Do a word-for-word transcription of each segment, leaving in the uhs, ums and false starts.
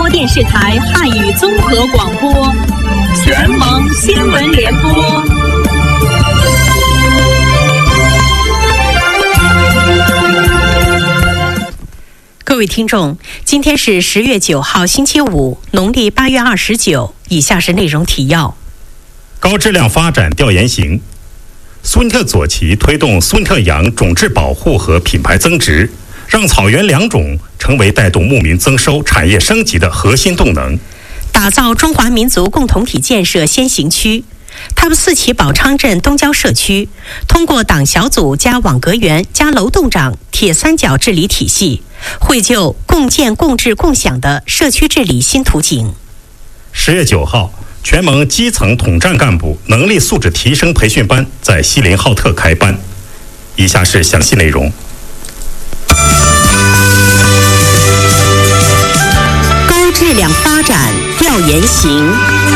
播电视台汉语综合广播，全盟新闻联播。 各位听众，今天是十月九号，星期五，农历八月二十九。以下是内容提要： 高质量发展调研型，苏尼特左旗推动苏尼特羊种质保护和品牌增值，让草原良种成为带动牧民增收、产业升级的核心动能。 打造中华民族共同体建设先行区。他们四旗宝昌镇东郊社区通过党小组加网格员加楼栋长铁三角治理体系，绘就共建共治共享的社区治理新图景。 十月九号，全盟基层统战干部能力素质提升培训班在锡林浩特开班。以下是详细内容。 高质量发展调研型。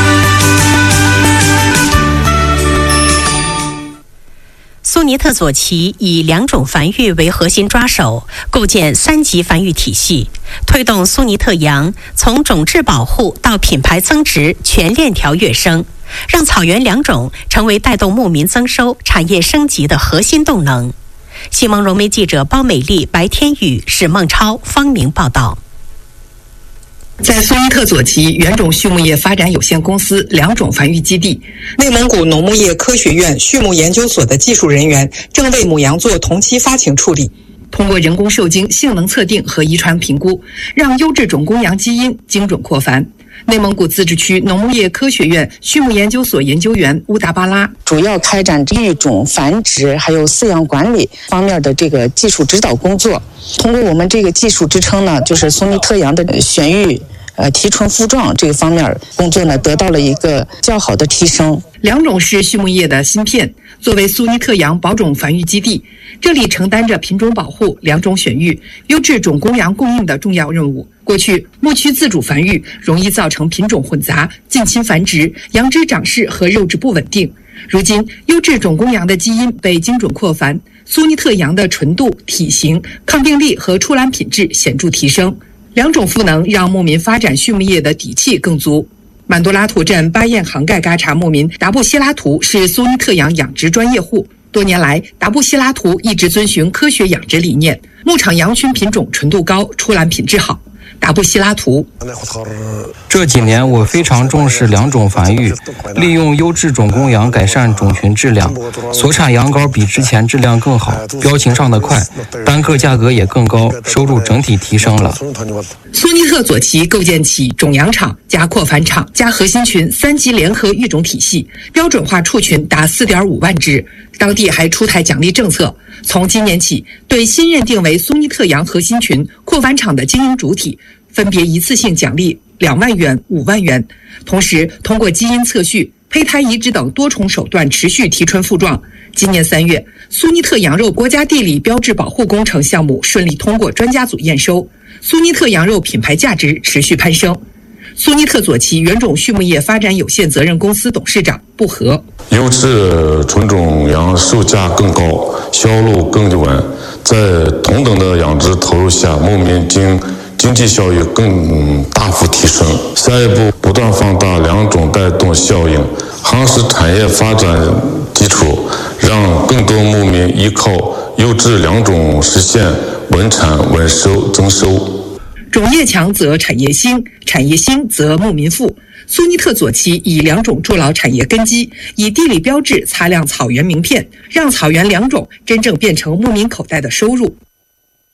苏尼特左旗以良种繁育为核心抓手，构建三级繁育体系，推动苏尼特羊从种质保护到品牌增值全链条跃升，让草原良种成为带动牧民增收、产业升级的核心动能。新闻融媒记者包美丽、白天宇、史梦超、方明报道。 在苏尼特左旗原种畜牧业发展有限公司良种繁育基地，内蒙古农牧业科学院畜牧研究所的技术人员正为母羊做同期发情处理，通过人工受精、性能测定和遗传评估，让优质种公羊基因精准扩繁。内蒙古自治区农牧业科学院畜牧研究所研究员乌达巴拉主要开展育种、繁殖还有饲养管理方面的这个技术指导工作。通过我们这个技术支撑呢，就是苏尼特羊的选育、呃提纯复壮这个方面工作呢，得到了一个较好的提升。 良种是畜牧业的芯片，作为苏尼特羊保种繁育基地，这里承担着品种保护、良种选育、优质种公羊供应的重要任务。过去牧区自主繁育容易造成品种混杂、近亲繁殖、羊只长势和肉质不稳定。如今优质种公羊的基因被精准扩繁，苏尼特羊的纯度、体型、抗病力和出栏品质显著提升。良种赋能让牧民发展畜牧业的底气更足。满多拉图镇巴彦杭盖嘎查牧民达布希拉图是苏尼特羊养殖专业户，多年来达布希拉图一直遵循科学养殖理念，牧场羊群品种纯度高，出栏品质好。达布希拉图这几年我非常重视良种繁育，利用优质种公羊改善种群质量，所产羊羔比之前质量更好，标情上的快，单个价格也更高，收入整体提升了。 苏尼特左旗构建起种羊场加扩繁场加核心群三级联合育种体系，标准化畜群达 四点五万只。当地还出台奖励政策，从今年起，对新认定为苏尼特羊核心群扩繁场的经营主体，分别一次性奖励两万元、五万元。同时，通过基因测序、胚胎移植等多重手段持续提纯复壮。今年三月，苏尼特羊肉国家地理标志保护工程项目顺利通过专家组验收，苏尼特羊肉品牌价值持续攀升。苏尼特左旗原种畜牧业发展有限责任公司董事长布和： 优质纯种羊售价更高，销路更稳，在同等的养殖投入下，牧民经经济效益更大幅提升。下一步不断放大良种带动效应，夯实产业发展基础，让更多牧民依靠优质良种实现稳产稳收增收。 种业强则产业兴，产业兴则牧民富。苏尼特左旗以良种筑牢产业根基，以地理标志擦亮草原名片，让草原良种真正变成牧民口袋的收入。